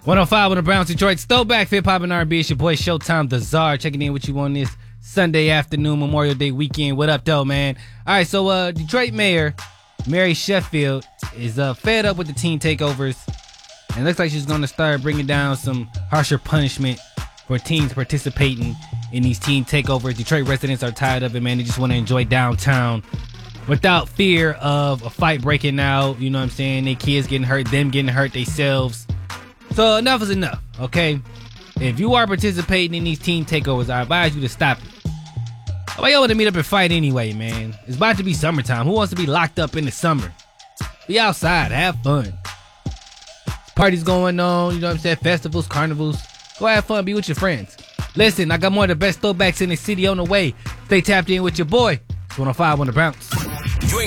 105 on the Browns, Detroit's throwback hip hop and R&B. It's your boy Showtime the Czar checking in with you on this Sunday afternoon, Memorial Day weekend. What up, though, man? All right, so Detroit Mayor Mary Sheffield is fed up with the team takeovers, and it looks like she's going to start bringing down some harsher punishment for teams participating in these team takeovers. Detroit residents are tired of it, man. They just want to enjoy downtown without fear of a fight breaking out. You know what I'm saying? Their kids getting hurt, them getting hurt themselves. So enough is enough, okay? If you are participating in these team takeovers, I advise you to stop it. Why y'all want to meet up and fight anyway, man? It's about to be summertime. Who wants to be locked up in the summer? Be outside, have fun. Parties going on, you know what I'm saying? Festivals, carnivals. Go have fun, be with your friends. Listen, I got more of the best throwbacks in the city on the way. Stay tapped in with your boy. It's 105 on the Bounce.